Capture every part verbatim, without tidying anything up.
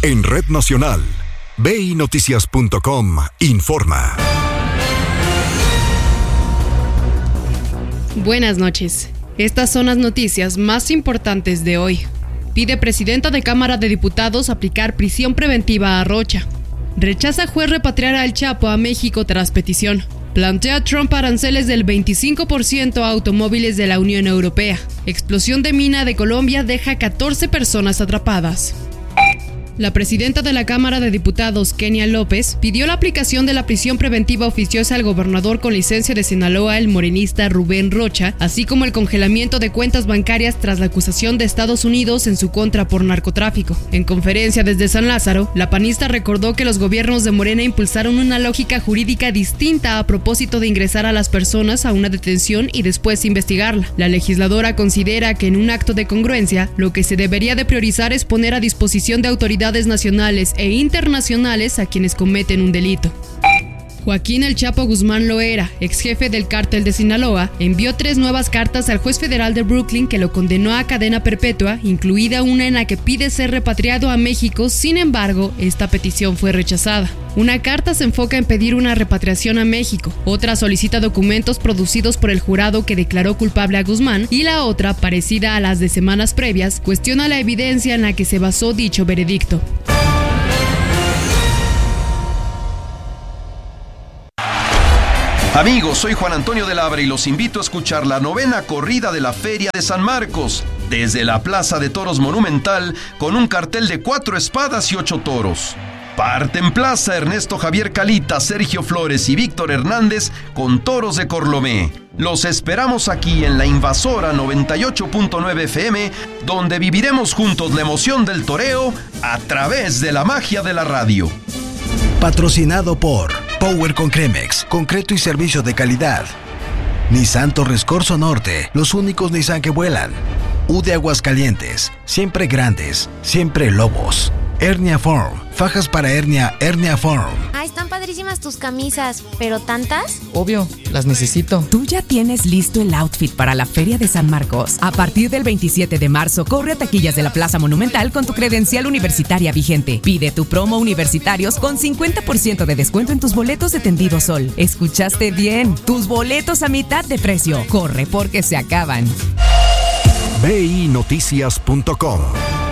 En Red Nacional, B I Noticias punto com informa. Buenas noches. Estas son las noticias más importantes de hoy. Pide presidenta de Cámara de Diputados aplicar prisión preventiva a Rocha. Rechaza juez repatriar al Chapo a México tras petición. Plantea Trump aranceles del veinticinco por ciento a automóviles de la Unión Europea. Explosión de mina de Colombia deja catorce personas atrapadas. La presidenta de la Cámara de Diputados, Kenia López, pidió la aplicación de la prisión preventiva oficiosa al gobernador con licencia de Sinaloa, el morenista Rubén Rocha, así como el congelamiento de cuentas bancarias tras la acusación de Estados Unidos en su contra por narcotráfico. En conferencia desde San Lázaro, la panista recordó que los gobiernos de Morena impulsaron una lógica jurídica distinta a propósito de ingresar a las personas a una detención y después investigarla. La legisladora considera que en un acto de congruencia, lo que se debería de priorizar es poner a disposición de autoridades nacionales e internacionales a quienes cometen un delito. Joaquín El Chapo Guzmán Loera, ex jefe del cártel de Sinaloa, envió tres nuevas cartas al juez federal de Brooklyn que lo condenó a cadena perpetua, incluida una en la que pide ser repatriado a México. Sin embargo, esta petición fue rechazada. Una carta se enfoca en pedir una repatriación a México, otra solicita documentos producidos por el jurado que declaró culpable a Guzmán, y la otra, parecida a las de semanas previas, cuestiona la evidencia en la que se basó dicho veredicto. Amigos, soy Juan Antonio de Labra y los invito a escuchar la novena corrida de la Feria de San Marcos, desde la Plaza de Toros Monumental, con un cartel de cuatro espadas y ocho toros. Parten plaza Ernesto Javier Calita, Sergio Flores y Víctor Hernández con toros de Corlomé. Los esperamos aquí en La Invasora noventa y ocho punto nueve F M, donde viviremos juntos la emoción del toreo a través de la magia de la radio. Patrocinado por Power con Cremex, concreto y servicio de calidad. Nissan Torres Corso Norte, los únicos Nissan que vuelan. U de Aguascalientes, siempre grandes, siempre lobos. Hernia Form, fajas para hernia, Hernia Form. Ah, están padrísimas tus camisas, ¿pero tantas? Obvio, las necesito. Tú ya tienes listo el outfit para la Feria de San Marcos. A partir del veintisiete de marzo, corre a taquillas de la Plaza Monumental con tu credencial universitaria vigente. Pide tu promo universitarios con cincuenta por ciento de descuento en tus boletos de Tendido Sol. ¿Escuchaste bien? Tus boletos a mitad de precio. Corre porque se acaban. B I Noticias punto com.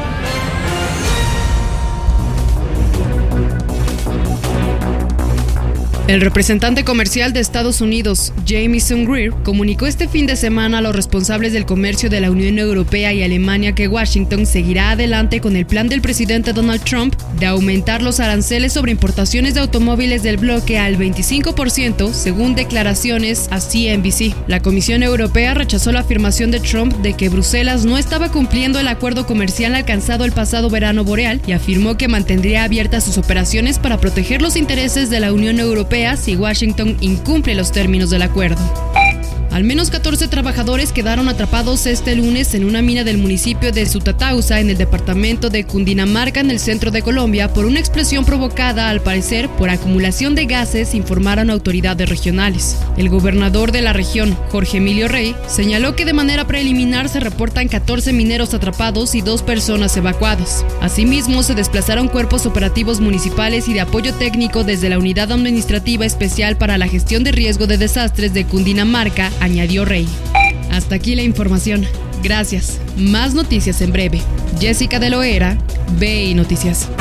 El representante comercial de Estados Unidos, Jamieson Greer, comunicó este fin de semana a los responsables del comercio de la Unión Europea y Alemania que Washington seguirá adelante con el plan del presidente Donald Trump de aumentar los aranceles sobre importaciones de automóviles del bloque al veinticinco por ciento, según declaraciones a C N B C. La Comisión Europea rechazó la afirmación de Trump de que Bruselas no estaba cumpliendo el acuerdo comercial alcanzado el pasado verano boreal y afirmó que mantendría abiertas sus operaciones para proteger los intereses de la Unión Europea si Washington incumple los términos del acuerdo. Al menos catorce trabajadores quedaron atrapados este lunes en una mina del municipio de Sutatausa, en el departamento de Cundinamarca, en el centro de Colombia, por una explosión provocada, al parecer, por acumulación de gases, informaron autoridades regionales. El gobernador de la región, Jorge Emilio Rey, señaló que de manera preliminar se reportan catorce mineros atrapados y dos personas evacuadas. Asimismo, se desplazaron cuerpos operativos municipales y de apoyo técnico desde la Unidad Administrativa Especial para la Gestión de Riesgo de Desastres de Cundinamarca, añadió Rey. Hasta aquí la información. Gracias. Más noticias en breve. Jessica de Loera, B I Noticias.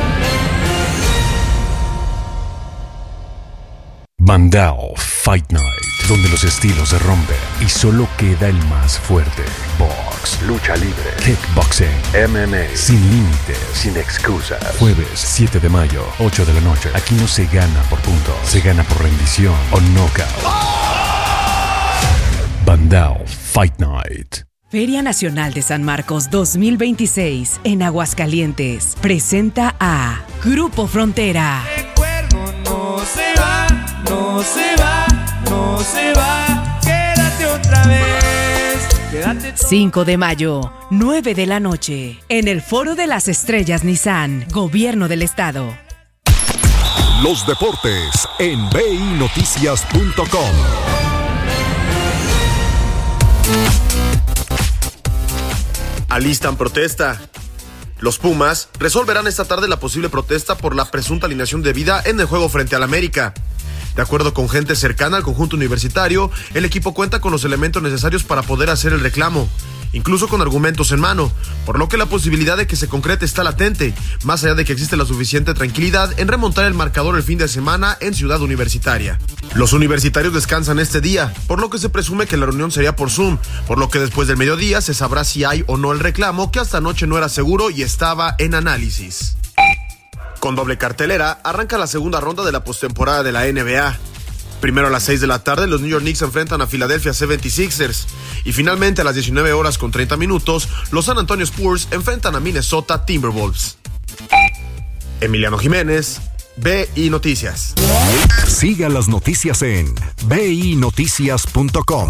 Bandao Fight Night, donde los estilos se rompen y solo queda el más fuerte. Box, lucha libre, kickboxing, M M A, sin límites, sin excusas. Jueves siete de mayo, ocho de la noche. Aquí no se gana por puntos, se gana por rendición o knockout. Bandao Fight Night. Feria Nacional de San Marcos dos mil veintiséis en Aguascalientes presenta a Grupo Frontera. Recuerdo no se va, no se va, no se va, quédate otra vez. Quédate cinco de mayo, nueve de la noche, en el Foro de las Estrellas Nissan, Gobierno del Estado. Los deportes en B I Noticias punto com. Alistan protesta. Los Pumas resolverán esta tarde la posible protesta por la presunta alineación de vida en el juego frente al América. De acuerdo con gente cercana al conjunto universitario, el equipo cuenta con los elementos necesarios para poder hacer el reclamo, incluso con argumentos en mano, por lo que la posibilidad de que se concrete está latente, más allá de que existe la suficiente tranquilidad en remontar el marcador el fin de semana en Ciudad Universitaria. Los universitarios descansan este día, por lo que se presume que la reunión sería por Zoom, por lo que después del mediodía se sabrá si hay o no el reclamo, que hasta anoche no era seguro y estaba en análisis. Con doble cartelera, arranca la segunda ronda de la postemporada de la N B A. Primero a las seis de la tarde, los New York Knicks enfrentan a Philadelphia setenta y seis ers. Y finalmente a las diecinueve horas con treinta minutos, los San Antonio Spurs enfrentan a Minnesota Timberwolves. Emiliano Jiménez, B I Noticias. Siga las noticias en b i noticias punto com.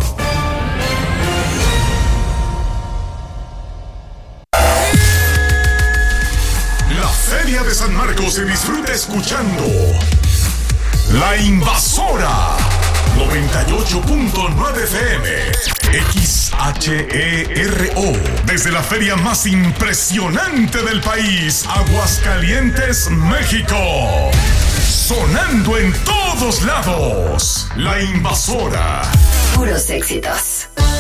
La Feria de San Marcos se disfruta escuchando La Invasora noventa y ocho punto nueve F M X H E R O. Desde la feria más impresionante del país, Aguascalientes, México. Sonando en todos lados, La Invasora. Puros éxitos.